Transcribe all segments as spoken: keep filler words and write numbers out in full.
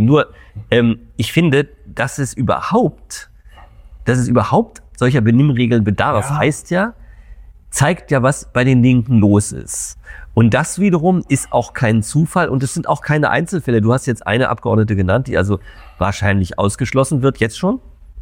Nur, ähm, ich finde, dass es überhaupt, dass es überhaupt solcher Benimmregeln bedarf, ja. heißt ja, zeigt ja, was bei den Linken los ist. Und das wiederum ist auch kein Zufall und es sind auch keine Einzelfälle. Du hast jetzt eine Abgeordnete genannt, die also wahrscheinlich ausgeschlossen wird, jetzt schon.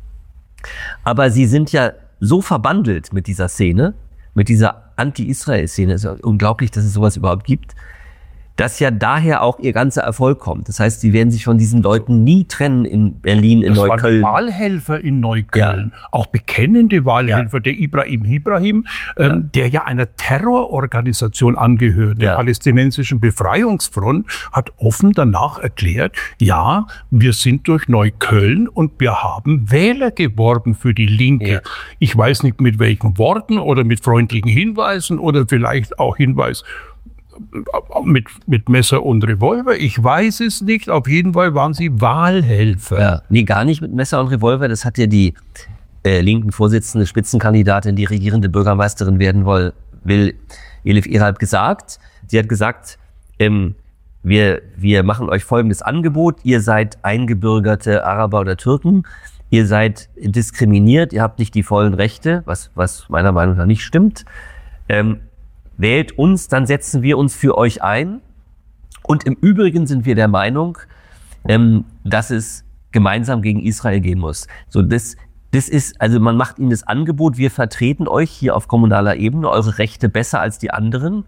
Aber sie sind ja so verbandelt mit dieser Szene, mit dieser Anti-Israel-Szene. Es ist ja unglaublich, dass es sowas überhaupt gibt. Dass ja daher auch ihr ganzer Erfolg kommt. Das heißt, sie werden sich von diesen Leuten nie trennen in Berlin, in das Neukölln. Das waren Wahlhelfer in Neukölln, ja. auch bekennende Wahlhelfer, ja. der Ibrahim Ibrahim, ähm, ja. der ja einer Terrororganisation angehört, der ja. palästinensischen Befreiungsfront, hat offen danach erklärt, ja, wir sind durch Neukölln und wir haben Wähler geworben für die Linke. Ja. Ich weiß nicht mit welchen Worten oder mit freundlichen Hinweisen oder vielleicht auch Hinweis Mit, mit Messer und Revolver, ich weiß es nicht. Auf jeden Fall waren sie Wahlhelfer. Ja, nee, gar nicht mit Messer und Revolver. Das hat ja die äh, linken Vorsitzende, Spitzenkandidatin, die regierende Bürgermeisterin werden will, will Elif Eralp gesagt. Sie hat gesagt, ähm, wir, wir machen euch folgendes Angebot. Ihr seid eingebürgerte Araber oder Türken. Ihr seid diskriminiert. Ihr habt nicht die vollen Rechte, was, was meiner Meinung nach nicht stimmt. Ähm, Wählt uns, dann setzen wir uns für euch ein. Und im Übrigen sind wir der Meinung, ähm, dass es gemeinsam gegen Israel gehen muss. So, das, das ist, also man macht ihnen das Angebot, wir vertreten euch hier auf kommunaler Ebene, eure Rechte besser als die anderen.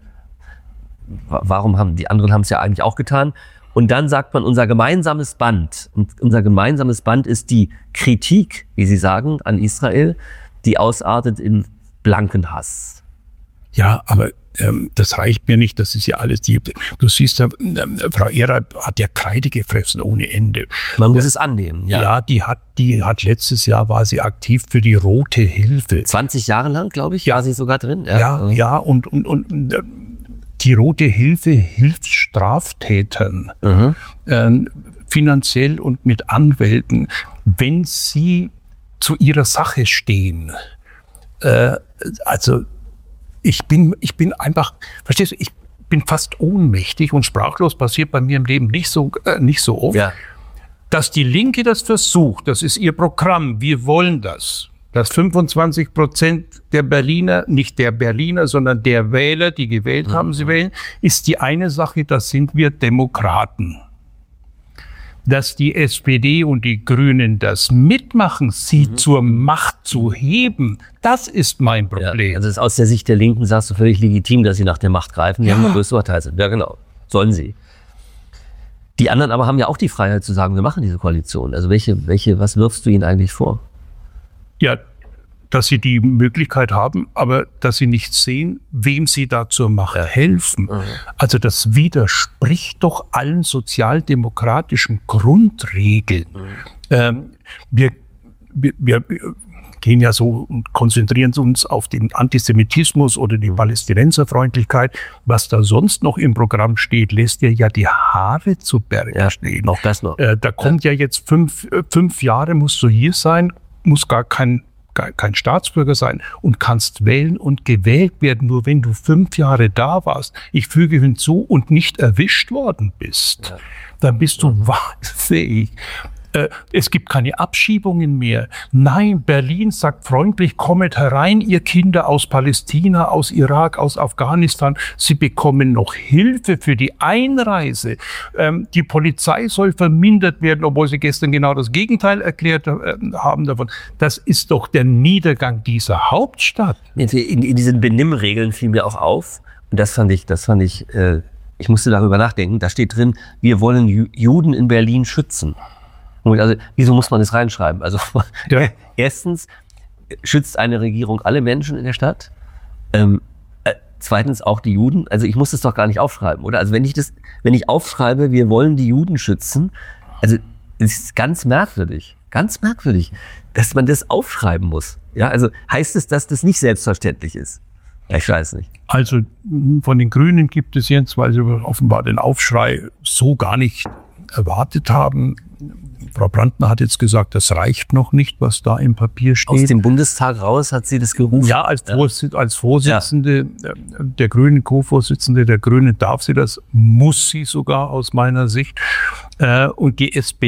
Warum haben, die anderen haben es ja eigentlich auch getan. Und dann sagt man, unser gemeinsames Band, und unser gemeinsames Band ist die Kritik, wie sie sagen, an Israel, die ausartet in blanken Hass. Ja, aber ähm, das reicht mir nicht, das ist ja alles, die, du siehst ja, ähm, Frau Eralp hat ja Kreide gefressen ohne Ende. Man muss es annehmen, ja. Ja, die hat, die hat letztes Jahr war sie aktiv für die Rote Hilfe. zwanzig Jahre lang, glaube ich, ja. war sie sogar drin. Ja, ja, ja und, und, und äh, die Rote Hilfe hilft Straftätern, mhm. äh, finanziell und mit Anwälten, wenn sie zu ihrer Sache stehen. Äh, also, Ich bin, ich bin einfach, verstehst du, ich bin fast ohnmächtig und sprachlos, passiert bei mir im Leben nicht so, äh, nicht so oft. Ja. Dass die Linke das versucht, das ist ihr Programm, wir wollen das. Dass fünfundzwanzig Prozent der Berliner, nicht der Berliner, sondern der Wähler, die gewählt mhm. haben, sie wählen, ist die eine Sache, das sind wir Demokraten. Dass die S P D und die Grünen das mitmachen, sie mhm. zur Macht zu heben, das ist mein Problem. Ja, also das ist aus der Sicht der Linken, sagst du, völlig legitim, dass sie nach der Macht greifen, die ja. haben größte Partei sind. Ja, genau. Sollen sie. Die anderen aber haben ja auch die Freiheit zu sagen, wir machen diese Koalition. Also welche, welche, was wirfst du ihnen eigentlich vor? Ja, dass sie die Möglichkeit haben, aber dass sie nicht sehen, wem sie da zur Macht ja. helfen. Mhm. Also das widerspricht doch allen sozialdemokratischen Grundregeln. Mhm. Ähm, wir, wir, wir gehen ja so und konzentrieren uns auf den Antisemitismus oder die Palästinenserfreundlichkeit. Was da sonst noch im Programm steht, lässt dir ja die Haare zu Berge ja, stehen. Noch das noch. Äh, da kommt ja. ja jetzt fünf, fünf Jahre musst du hier sein, muss gar kein kein Staatsbürger sein und kannst wählen und gewählt werden, nur wenn du fünf Jahre da warst. Ich füge hinzu und nicht erwischt worden bist. Ja. Dann bist du wahlfähig. Äh, es gibt keine Abschiebungen mehr. Nein, Berlin sagt freundlich, kommet herein, ihr Kinder aus Palästina, aus Irak, aus Afghanistan. Sie bekommen noch Hilfe für die Einreise. Ähm, die Polizei soll vermindert werden, obwohl sie gestern genau das Gegenteil erklärt äh, haben davon. Das ist doch der Niedergang dieser Hauptstadt. In, in diesen Benimmregeln fiel mir auch auf, und das fand ich, das fand ich, äh, ich musste darüber nachdenken, da steht drin, wir wollen Ju- Juden in Berlin schützen. Also, wieso muss man das reinschreiben? Also, ja. erstens schützt eine Regierung alle Menschen in der Stadt. Ähm, äh, zweitens auch die Juden. Also, ich muss das doch gar nicht aufschreiben, oder? Also, wenn ich das, wenn ich aufschreibe, wir wollen die Juden schützen, also, es ist ganz merkwürdig, ganz merkwürdig, dass man das aufschreiben muss. Ja, also, heißt es, dass das nicht selbstverständlich ist? Ich weiß nicht. Also, von den Grünen gibt es jetzt, weil sie offenbar den Aufschrei so gar nicht erwartet haben. Frau Brandner hat jetzt gesagt, das reicht noch nicht, was da im Papier steht. Aus dem Bundestag raus hat sie das gerufen. Ja, als, ja. Vors- als Vorsitzende ja. der Grünen, Co-Vorsitzende der Grünen darf sie das, muss sie sogar aus meiner Sicht. Und die S P D